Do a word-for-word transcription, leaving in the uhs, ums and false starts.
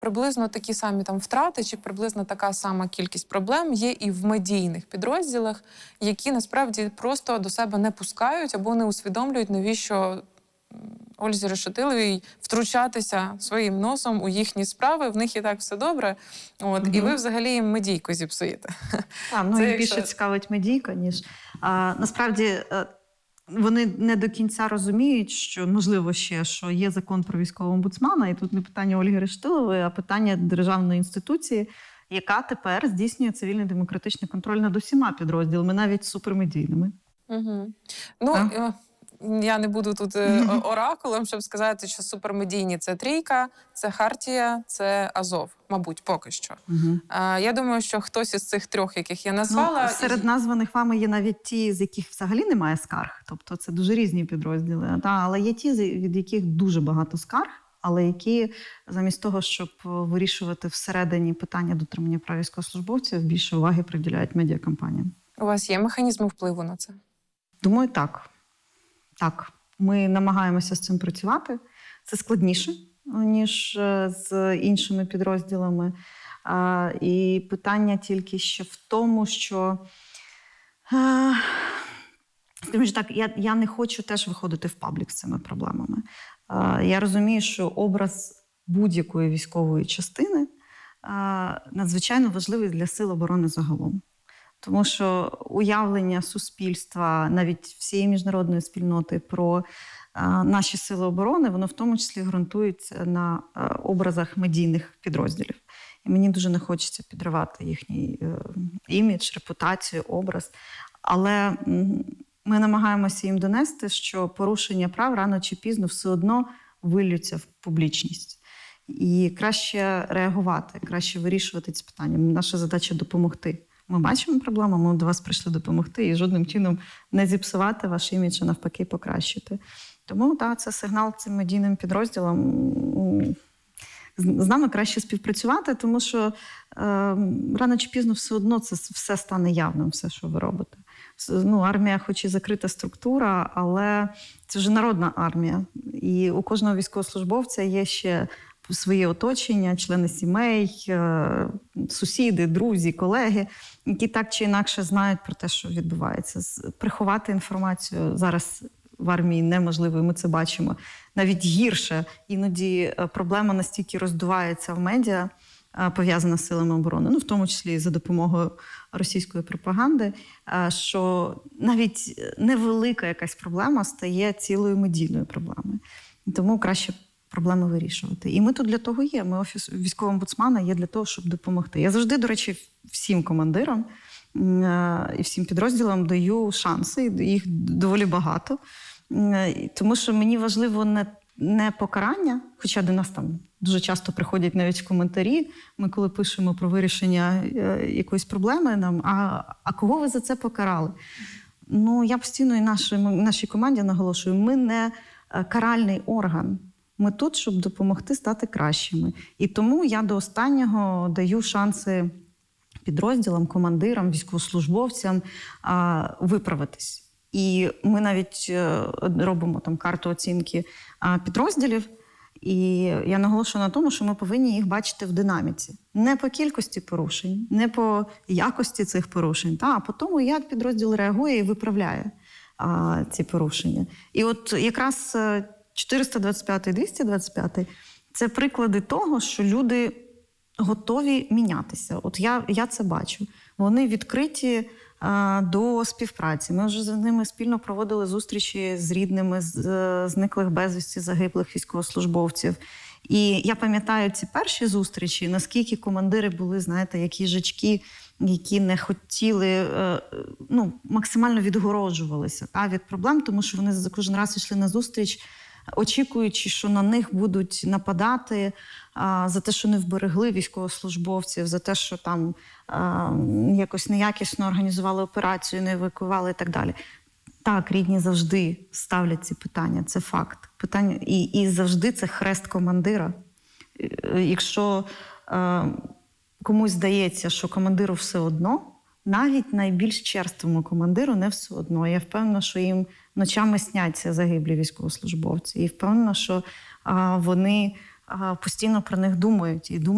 Приблизно такі самі там втрати чи приблизно така сама кількість проблем є і в медійних підрозділах, які насправді просто до себе не пускають або не усвідомлюють, навіщо Ользі Решетиловій втручатися своїм носом у їхні справи. В них і так все добре. От, угу. І ви взагалі їм медійку зіпсуєте. А, ну, їм якщо... більше цікавить медійка, ніж... А, насправді, вони не до кінця розуміють, що, можливо, ще, що є закон про військового омбудсмана, і тут не питання Ольги Решетилової, а питання державної інституції, яка тепер здійснює цивільний демократичний контроль над усіма підрозділами, навіть супермедійними. Угу. Ну, а? Я не буду тут оракулом, щоб сказати, що супермедійні – це Трійка, це Хартія, це Азов. Мабуть, поки що. Угу. Я думаю, що хтось із цих трьох, яких я назвала... Ну, серед названих вами є навіть ті, з яких взагалі немає скарг. Тобто це дуже різні підрозділи. Та, але є ті, від яких дуже багато скарг, але які замість того, щоб вирішувати всередині питання дотримання прав військовослужбовців, більше уваги приділяють медіакампаніям. У вас є механізми впливу на це? Думаю, так. Так, ми намагаємося з цим працювати. Це складніше, ніж з іншими підрозділами. І питання тільки ще в тому, що, скажімо так, я, я не хочу теж виходити в паблік з цими проблемами. Я розумію, що образ будь-якої військової частини надзвичайно важливий для сил оборони загалом. Тому що уявлення суспільства, навіть всієї міжнародної спільноти про а, наші сили оборони, воно в тому числі ґрунтується на а, образах медійних підрозділів. І мені дуже не хочеться підривати їхній е, імідж, репутацію, образ. Але м, ми намагаємося їм донести, що порушення прав рано чи пізно все одно виллються в публічність. І краще реагувати, краще вирішувати ці питання. Наша задача – допомогти. Ми бачимо проблему, ми до вас прийшли допомогти і жодним чином не зіпсувати ваш імідж, а навпаки покращити. Тому, так, це сигнал цим медійним підрозділам. З нами краще співпрацювати, тому що е, рано чи пізно все одно це все стане явним, все, що ви робите. Ну, армія хоч і закрита структура, але це вже народна армія. І у кожного військовослужбовця є ще своє оточення, члени сімей, сусіди, друзі, колеги, які так чи інакше знають про те, що відбувається. Приховати інформацію зараз в армії неможливо, і ми це бачимо. Навіть гірше. Іноді проблема настільки роздувається в медіа, пов'язана з силами оборони, ну, в тому числі за допомогою російської пропаганди, що навіть невелика якась проблема стає цілою медійною проблемою. Тому краще проблеми вирішувати. І ми тут для того є. Ми офіс військового омбудсмана є для того, щоб допомогти. Я завжди, до речі, всім командирам і всім підрозділам даю шанси, їх доволі багато. Тому що мені важливо не, не покарання, хоча до нас там дуже часто приходять навіть в коментарі, ми коли пишемо про вирішення якоїсь проблеми, нам, а, а кого ви за це покарали? Ну, я постійно і нашій, нашій команді наголошую, ми не каральний орган. Ми тут, щоб допомогти стати кращими. І тому я до останнього даю шанси підрозділам, командирам, військовослужбовцям а, виправитись. І ми навіть робимо там карту оцінки а, підрозділів. І я наголошую на тому, що ми повинні їх бачити в динаміці. Не по кількості порушень, не по якості цих порушень, та, а по тому, як підрозділ реагує і виправляє а, ці порушення. І от якраз чотириста двадцять п'ятий, двісті двадцять п'ятий – це приклади того, що люди готові мінятися. От я, я це бачу. Вони відкриті а, до співпраці. Ми вже з ними спільно проводили зустрічі з рідними з, з зниклих безвісті загиблих військовослужбовців. І я пам'ятаю ці перші зустрічі, наскільки командири були, знаєте, як їжачки, які не хотіли, ну, максимально відгороджувалися та, від проблем, тому що вони за кожен раз йшли на зустріч, очікуючи, що на них будуть нападати а, за те, що не вберегли військовослужбовців, за те, що там а, якось неякісно організували операцію, не евакуювали і так далі. Так, рідні завжди ставлять ці питання, це факт. Питання, і, і завжди це хрест командира. Якщо а, комусь здається, що командиру все одно, навіть найбільш черствому командиру не все одно. Я впевнена, що їм ночами сняться загиблі військовослужбовці. І впевнена, що а, вони а, постійно про них думають і думають.